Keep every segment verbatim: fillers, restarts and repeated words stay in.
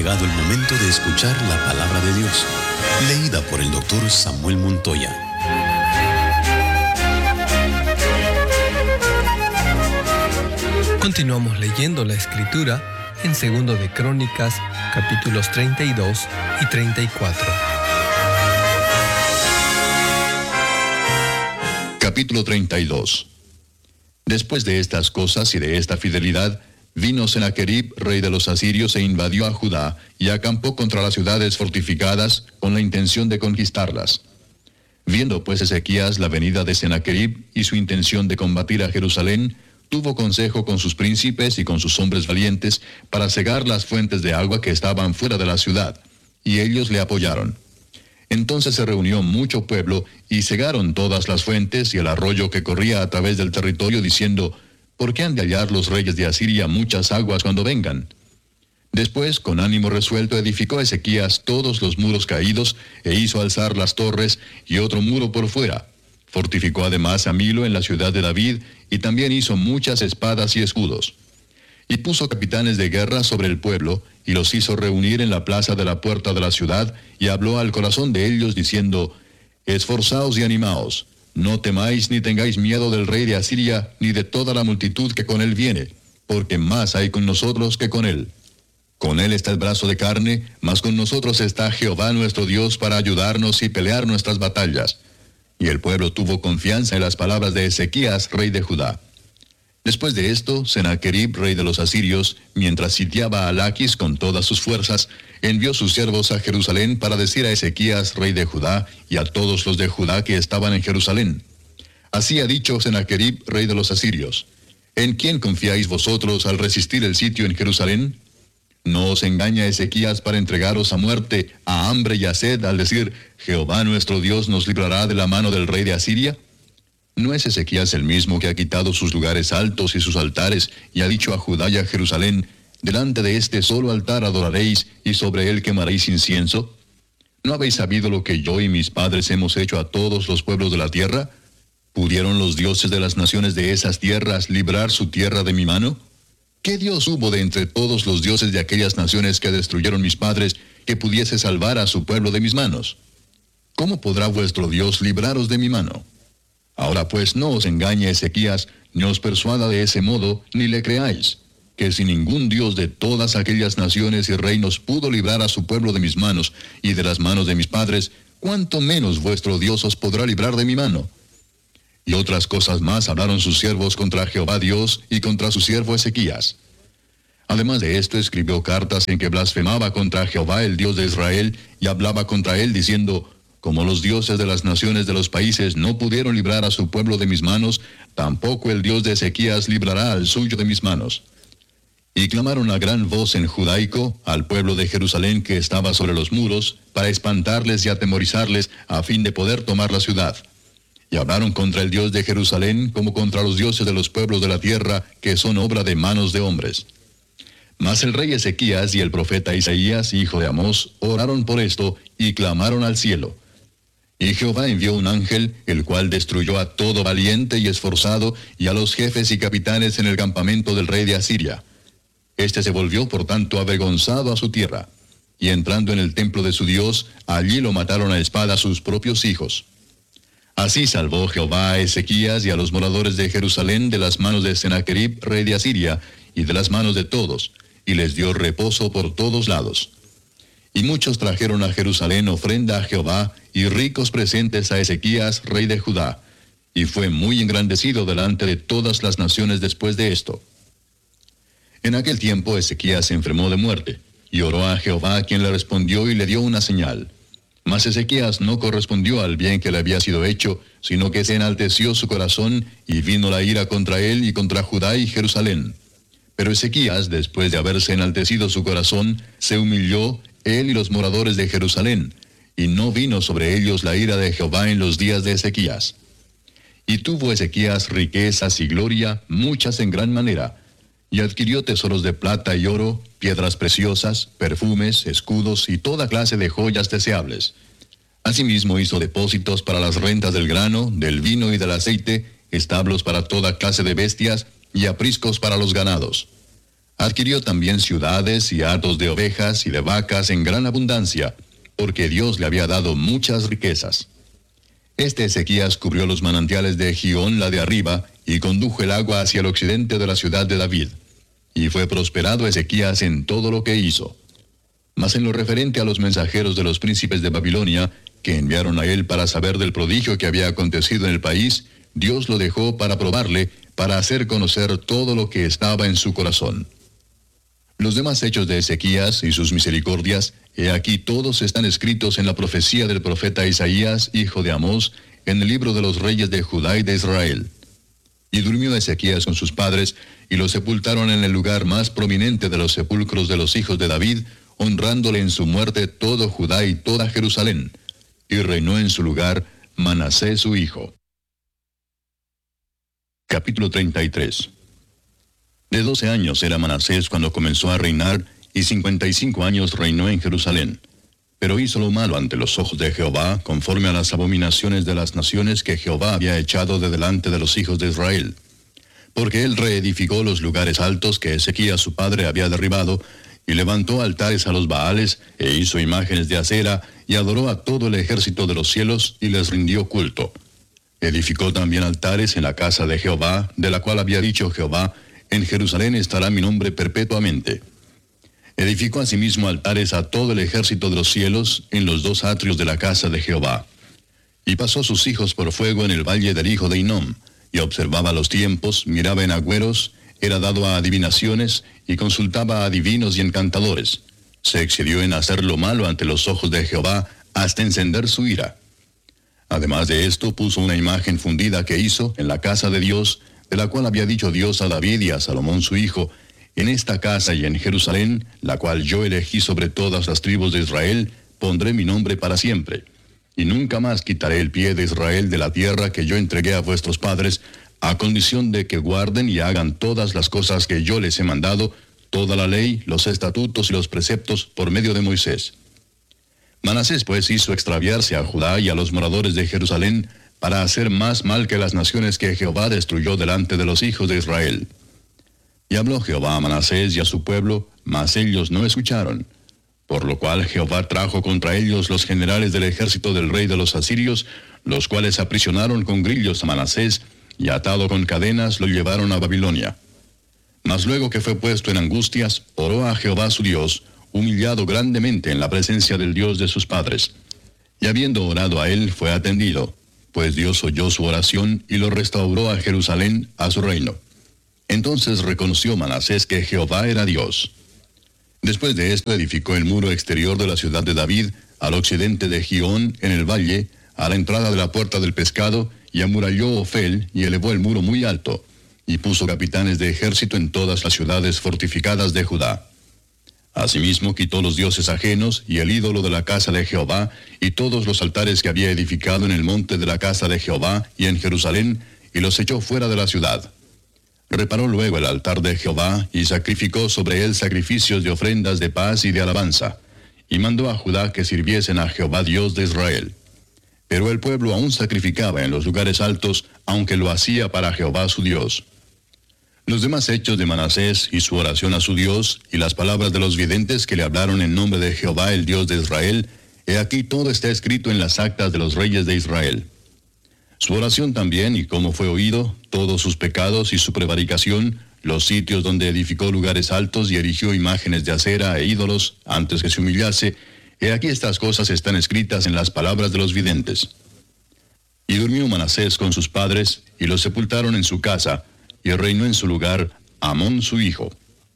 llegado el momento de escuchar la palabra de Dios, leída por el doctor Samuel Montoya. Continuamos leyendo la Escritura en Segundo de Crónicas, capítulos treinta y dos y treinta y cuatro. Capítulo treinta y dos. Después de estas cosas y de esta fidelidad, vino Sennacherib, rey de los asirios, e invadió a Judá, y acampó contra las ciudades fortificadas, con la intención de conquistarlas. Viendo pues Ezequías la venida de Sennacherib y su intención de combatir a Jerusalén, tuvo consejo con sus príncipes y con sus hombres valientes para cegar las fuentes de agua que estaban fuera de la ciudad, y ellos le apoyaron. Entonces se reunió mucho pueblo, y cegaron todas las fuentes y el arroyo que corría a través del territorio, diciendo: ¿por qué han de hallar los reyes de Asiria muchas aguas cuando vengan? Después, con ánimo resuelto, edificó Ezequías todos los muros caídos, e hizo alzar las torres y otro muro por fuera. Fortificó además a Milo en la ciudad de David, y también hizo muchas espadas y escudos. Y puso capitanes de guerra sobre el pueblo, y los hizo reunir en la plaza de la puerta de la ciudad, y habló al corazón de ellos, diciendo: esforzaos y animaos, no temáis ni tengáis miedo del rey de Asiria, ni de toda la multitud que con él viene, porque más hay con nosotros que con él. Con él está el brazo de carne, mas con nosotros está Jehová nuestro Dios para ayudarnos y pelear nuestras batallas. Y el pueblo tuvo confianza en las palabras de Ezequías, rey de Judá. Después de esto, Sennacherib, rey de los asirios, mientras sitiaba a Laquis con todas sus fuerzas, envió sus siervos a Jerusalén para decir a Ezequías, rey de Judá, y a todos los de Judá que estaban en Jerusalén: así ha dicho Sennacherib, rey de los asirios: ¿en quién confiáis vosotros al resistir el sitio en Jerusalén? ¿No os engaña Ezequías para entregaros a muerte, a hambre y a sed, al decir: Jehová nuestro Dios nos librará de la mano del rey de Asiria? ¿No es Ezequías el mismo que ha quitado sus lugares altos y sus altares, y ha dicho a Judá y a Jerusalén: delante de este solo altar adoraréis, y sobre él quemaréis incienso? ¿No habéis sabido lo que yo y mis padres hemos hecho a todos los pueblos de la tierra? ¿Pudieron los dioses de las naciones de esas tierras librar su tierra de mi mano? ¿Qué Dios hubo de entre todos los dioses de aquellas naciones que destruyeron mis padres, que pudiese salvar a su pueblo de mis manos? ¿Cómo podrá vuestro Dios libraros de mi mano? Ahora pues no os engañe Ezequías, ni os persuada de ese modo, ni le creáis, que si ningún Dios de todas aquellas naciones y reinos pudo librar a su pueblo de mis manos y de las manos de mis padres, cuánto menos vuestro Dios os podrá librar de mi mano. Y otras cosas más hablaron sus siervos contra Jehová Dios y contra su siervo Ezequías. Además de esto, escribió cartas en que blasfemaba contra Jehová, el Dios de Israel, y hablaba contra él, diciendo: como los dioses de las naciones de los países no pudieron librar a su pueblo de mis manos, tampoco el Dios de Ezequías librará al suyo de mis manos. Y clamaron a gran voz en judaico al pueblo de Jerusalén que estaba sobre los muros, para espantarles y atemorizarles, a fin de poder tomar la ciudad. Y hablaron contra el Dios de Jerusalén como contra los dioses de los pueblos de la tierra, que son obra de manos de hombres. Mas el rey Ezequías y el profeta Isaías, hijo de Amós, oraron por esto, y clamaron al cielo. Y Jehová envió un ángel, el cual destruyó a todo valiente y esforzado, y a los jefes y capitanes en el campamento del rey de Asiria. Este se volvió por tanto avergonzado a su tierra, y entrando en el templo de su Dios, allí lo mataron a espada sus propios hijos. Así salvó Jehová a Ezequías y a los moradores de Jerusalén de las manos de Sennacherib, rey de Asiria, y de las manos de todos, y les dio reposo por todos lados. Y muchos trajeron a Jerusalén ofrenda a Jehová, y ricos presentes a Ezequías, rey de Judá, y fue muy engrandecido delante de todas las naciones después de esto. En aquel tiempo Ezequías se enfermó de muerte, y oró a Jehová, quien le respondió y le dio una señal. Mas Ezequías no correspondió al bien que le había sido hecho, sino que se enalteció su corazón, y vino la ira contra él y contra Judá y Jerusalén. Pero Ezequías, después de haberse enaltecido su corazón, se humilló, él y los moradores de Jerusalén, y no vino sobre ellos la ira de Jehová en los días de Ezequías. Y tuvo Ezequías riquezas y gloria, muchas en gran manera, y adquirió tesoros de plata y oro, piedras preciosas, perfumes, escudos y toda clase de joyas deseables. Asimismo hizo depósitos para las rentas del grano, del vino y del aceite, establos para toda clase de bestias, y apriscos para los ganados. Adquirió también ciudades y hatos de ovejas y de vacas en gran abundancia, porque Dios le había dado muchas riquezas. Este Ezequías cubrió los manantiales de Gihón, la de arriba, y condujo el agua hacia el occidente de la ciudad de David. Y fue prosperado Ezequías en todo lo que hizo. Mas en lo referente a los mensajeros de los príncipes de Babilonia, que enviaron a él para saber del prodigio que había acontecido en el país, Dios lo dejó para probarle, para hacer conocer todo lo que estaba en su corazón. Los demás hechos de Ezequías y sus misericordias, he aquí todos están escritos en la profecía del profeta Isaías, hijo de Amós, en el libro de los reyes de Judá y de Israel. Y durmió Ezequías con sus padres, y lo sepultaron en el lugar más prominente de los sepulcros de los hijos de David, honrándole en su muerte todo Judá y toda Jerusalén. Y reinó en su lugar Manasés su hijo. Capítulo treinta y tres. De doce años era Manasés cuando comenzó a reinar, y cincuenta y cinco años reinó en Jerusalén. Pero hizo lo malo ante los ojos de Jehová, conforme a las abominaciones de las naciones que Jehová había echado de delante de los hijos de Israel. Porque él reedificó los lugares altos que Ezequías su padre había derribado, y levantó altares a los Baales, e hizo imágenes de acera, y adoró a todo el ejército de los cielos, y les rindió culto. Edificó también altares en la casa de Jehová, de la cual había dicho Jehová, en Jerusalén estará mi nombre perpetuamente. Edificó asimismo altares a todo el ejército de los cielos, en los dos atrios de la casa de Jehová. Y pasó sus hijos por fuego en el valle del hijo de Hinnom, y observaba los tiempos, miraba en agüeros, era dado a adivinaciones, y consultaba a adivinos y encantadores. Se excedió en hacer lo malo ante los ojos de Jehová, hasta encender su ira. Además de esto, puso una imagen fundida que hizo en la casa de Dios, de la cual había dicho Dios a David y a Salomón su hijo, en esta casa y en Jerusalén, la cual yo elegí sobre todas las tribus de Israel, pondré mi nombre para siempre. Y nunca más quitaré el pie de Israel de la tierra que yo entregué a vuestros padres, a condición de que guarden y hagan todas las cosas que yo les he mandado, toda la ley, los estatutos y los preceptos por medio de Moisés. Manasés pues hizo extraviarse a Judá y a los moradores de Jerusalén, para hacer más mal que las naciones que Jehová destruyó delante de los hijos de Israel. Y habló Jehová a Manasés y a su pueblo, mas ellos no escucharon. Por lo cual Jehová trajo contra ellos los generales del ejército del rey de los asirios, los cuales aprisionaron con grillos a Manasés, y atado con cadenas lo llevaron a Babilonia. Mas luego que fue puesto en angustias, oró a Jehová su Dios, humillado grandemente en la presencia del Dios de sus padres. Y habiendo orado a él, fue atendido, pues Dios oyó su oración y lo restauró a Jerusalén, a su reino. Entonces reconoció Manasés que Jehová era Dios. Después de esto edificó el muro exterior de la ciudad de David, al occidente de Gihón, en el valle, a la entrada de la puerta del pescado, y amuralló Ofel, y elevó el muro muy alto, y puso capitanes de ejército en todas las ciudades fortificadas de Judá. Asimismo quitó los dioses ajenos, y el ídolo de la casa de Jehová, y todos los altares que había edificado en el monte de la casa de Jehová, y en Jerusalén, y los echó fuera de la ciudad. Reparó luego el altar de Jehová, y sacrificó sobre él sacrificios de ofrendas de paz y de alabanza, y mandó a Judá que sirviesen a Jehová Dios de Israel. Pero el pueblo aún sacrificaba en los lugares altos, aunque lo hacía para Jehová su Dios. Los demás hechos de Manasés y su oración a su Dios, y las palabras de los videntes que le hablaron en nombre de Jehová el Dios de Israel, he aquí todo está escrito en las actas de los reyes de Israel. Su oración también, y cómo fue oído, todos sus pecados y su prevaricación, los sitios donde edificó lugares altos y erigió imágenes de acera e ídolos, antes que se humillase, he aquí estas cosas están escritas en las palabras de los videntes. Y durmió Manasés con sus padres, y los sepultaron en su casa, y reinó en su lugar Amón su hijo.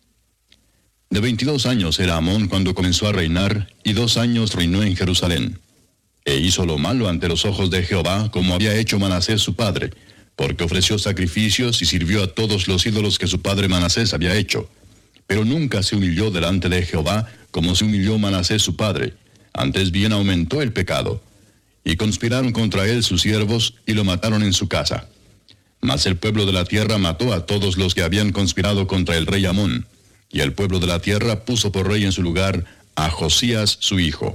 De veintidós años era Amón cuando comenzó a reinar, y dos años reinó en Jerusalén. E hizo lo malo ante los ojos de Jehová, como había hecho Manasés su padre, porque ofreció sacrificios y sirvió a todos los ídolos que su padre Manasés había hecho. Pero nunca se humilló delante de Jehová, como se humilló Manasés su padre, antes bien aumentó el pecado. Y conspiraron contra él sus siervos, y lo mataron en su casa. Mas el pueblo de la tierra mató a todos los que habían conspirado contra el rey Amón, y el pueblo de la tierra puso por rey en su lugar a Josías su hijo.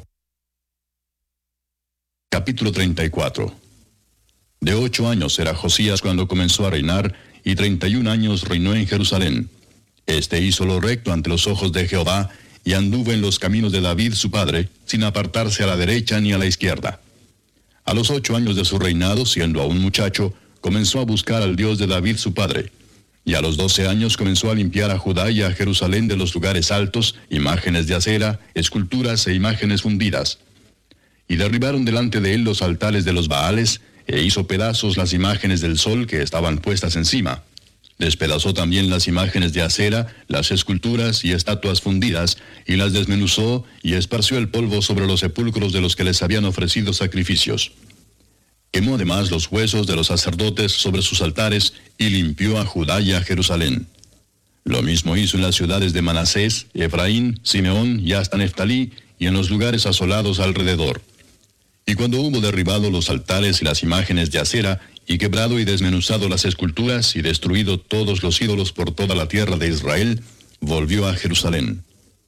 Capítulo treinta y cuatro. De ocho años era Josías cuando comenzó a reinar, y treinta y un años reinó en Jerusalén. Este hizo lo recto ante los ojos de Jehová, y anduvo en los caminos de David su padre, sin apartarse a la derecha ni a la izquierda. A los ocho años de su reinado, siendo aún muchacho, comenzó a buscar al Dios de David su padre. Y a los doce años comenzó a limpiar a Judá y a Jerusalén de los lugares altos, imágenes de acera, esculturas e imágenes fundidas. Y derribaron delante de él los altares de los Baales, e hizo pedazos las imágenes del sol que estaban puestas encima. Despedazó también las imágenes de acera, las esculturas y estatuas fundidas, y las desmenuzó, y esparció el polvo sobre los sepulcros de los que les habían ofrecido sacrificios. Quemó además los huesos de los sacerdotes sobre sus altares, y limpió a Judá y a Jerusalén. Lo mismo hizo en las ciudades de Manasés, Efraín, Simeón y hasta Neftalí, y en los lugares asolados alrededor. Y cuando hubo derribado los altares y las imágenes de acera, y quebrado y desmenuzado las esculturas, y destruido todos los ídolos por toda la tierra de Israel, volvió a Jerusalén.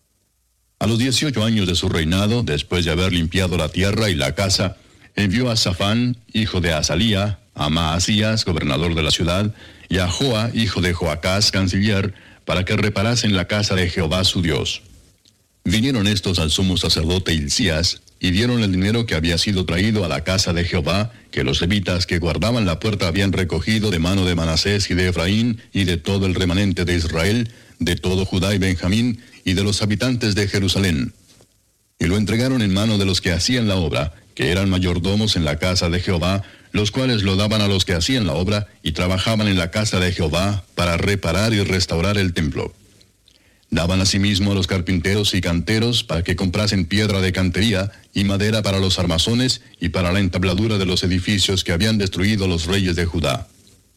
A los dieciocho años de su reinado, después de haber limpiado la tierra y la casa, envió a Safán, hijo de Azalía, a Maasías, gobernador de la ciudad, y a Joa, hijo de Joacás, canciller, para que reparasen la casa de Jehová su Dios. Vinieron estos al sumo sacerdote Hilcías, y dieron el dinero que había sido traído a la casa de Jehová, que los levitas que guardaban la puerta habían recogido de mano de Manasés y de Efraín, y de todo el remanente de Israel, de todo Judá y Benjamín, y de los habitantes de Jerusalén. Y lo entregaron en mano de los que hacían la obra, que eran mayordomos en la casa de Jehová, los cuales lo daban a los que hacían la obra, y trabajaban en la casa de Jehová, para reparar y restaurar el templo. Daban asimismo a los carpinteros y canteros para que comprasen piedra de cantería y madera para los armazones y para la entabladura de los edificios que habían destruido los reyes de Judá.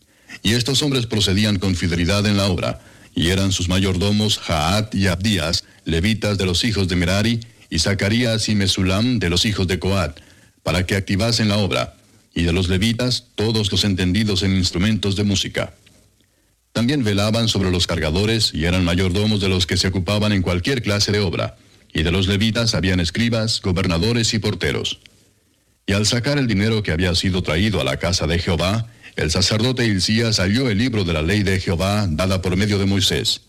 Y estos hombres procedían con fidelidad en la obra, y eran sus mayordomos Jaat y Abdías, levitas de los hijos de Merari, y Zacarías y Mesulam de los hijos de Coat, para que activasen la obra, y de los levitas todos los entendidos en instrumentos de música. También velaban sobre los cargadores y eran mayordomos de los que se ocupaban en cualquier clase de obra, y de los levitas habían escribas, gobernadores y porteros. Y al sacar el dinero que había sido traído a la casa de Jehová, el sacerdote Hilcías halló el libro de la ley de Jehová dada por medio de Moisés.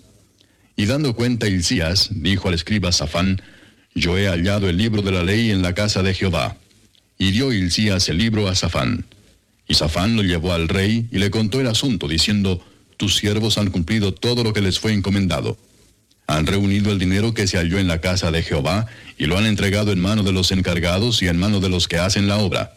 Y dando cuenta Hilcías, dijo al escriba Safán, yo he hallado el libro de la ley en la casa de Jehová. Y dio Hilcías el libro a Safán. Y Safán lo llevó al rey y le contó el asunto, diciendo, tus siervos han cumplido todo lo que les fue encomendado. Han reunido el dinero que se halló en la casa de Jehová, y lo han entregado en mano de los encargados y en mano de los que hacen la obra.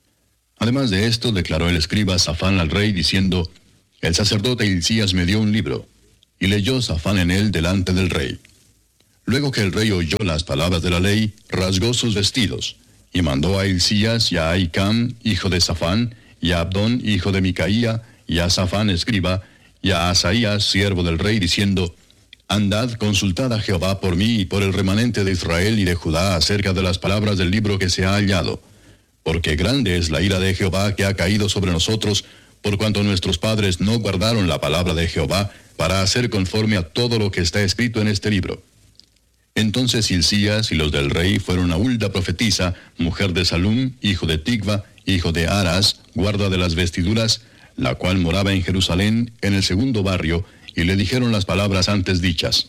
Además de esto, declaró el escriba Safán al rey, diciendo, el sacerdote Hilcías me dio un libro, y leyó Safán en él delante del rey. Luego que el rey oyó las palabras de la ley, rasgó sus vestidos, y mandó a Hilcías y a Ahicam, hijo de Safán, y a Abdón, hijo de Micaía, y a Safán, escriba, y a Asaías, siervo del rey, diciendo, andad, consultad a Jehová por mí y por el remanente de Israel y de Judá acerca de las palabras del libro que se ha hallado. Porque grande es la ira de Jehová que ha caído sobre nosotros, por cuanto nuestros padres no guardaron la palabra de Jehová, para hacer conforme a todo lo que está escrito en este libro. Entonces Hilcías y los del rey fueron a Hulda profetisa, mujer de Salum, hijo de Tigva, hijo de Aras, guarda de las vestiduras, la cual moraba en Jerusalén, en el segundo barrio, y le dijeron las palabras antes dichas.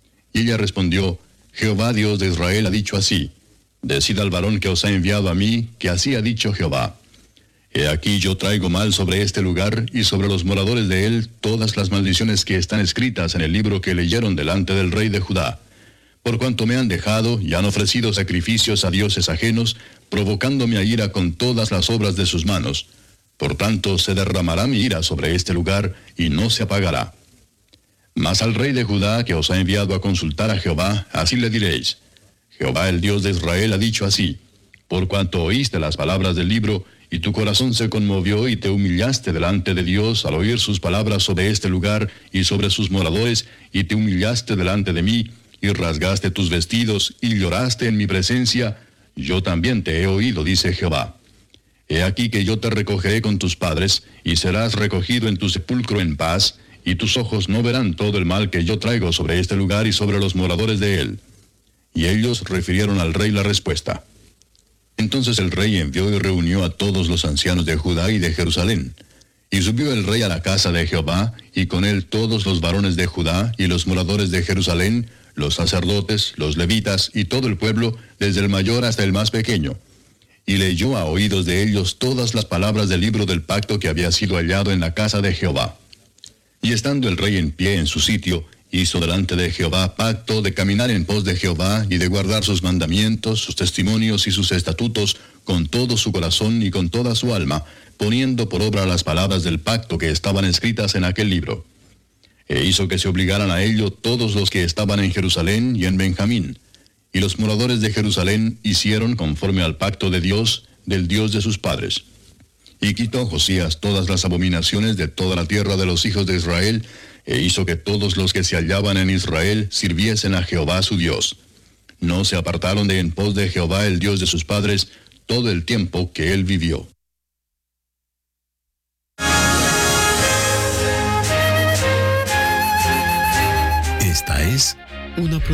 Y ella respondió, Jehová Dios de Israel ha dicho así, decid al varón que os ha enviado a mí, que así ha dicho Jehová. He aquí yo traigo mal sobre este lugar, y sobre los moradores de él, todas las maldiciones que están escritas en el libro que leyeron delante del rey de Judá. Por cuanto me han dejado, y han ofrecido sacrificios a dioses ajenos, provocándome a ira con todas las obras de sus manos. Por tanto, se derramará mi ira sobre este lugar, y no se apagará. Mas al rey de Judá, que os ha enviado a consultar a Jehová, así le diréis, Jehová el Dios de Israel ha dicho así, por cuanto oíste las palabras del libro, y tu corazón se conmovió y te humillaste delante de Dios al oír sus palabras sobre este lugar y sobre sus moradores, y te humillaste delante de mí, y rasgaste tus vestidos, y lloraste en mi presencia, yo también te he oído, dice Jehová. He aquí que yo te recogeré con tus padres, y serás recogido en tu sepulcro en paz, y tus ojos no verán todo el mal que yo traigo sobre este lugar y sobre los moradores de él. Y ellos refirieron al rey la respuesta. Entonces el rey envió y reunió a todos los ancianos de Judá y de Jerusalén, Y subió el rey a la casa de Jehová, y con él todos los varones de Judá, y los moradores de Jerusalén, los sacerdotes, los levitas, y todo el pueblo, desde el mayor hasta el más pequeño. Y leyó a oídos de ellos todas las palabras del libro del pacto que había sido hallado en la casa de Jehová. Y estando el rey en pie en su sitio, hizo delante de Jehová pacto de caminar en pos de Jehová, y de guardar sus mandamientos, sus testimonios y sus estatutos, con todo su corazón y con toda su alma, poniendo por obra las palabras del pacto que estaban escritas en aquel libro. E hizo que se obligaran a ello todos los que estaban en Jerusalén y en Benjamín. Y los moradores de Jerusalén hicieron conforme al pacto de Dios, del Dios de sus padres. Y quitó Josías todas las abominaciones de toda la tierra de los hijos de Israel, e hizo que todos los que se hallaban en Israel sirviesen a Jehová su Dios. No se apartaron de en pos de Jehová el Dios de sus padres todo el tiempo que él vivió. Esta es una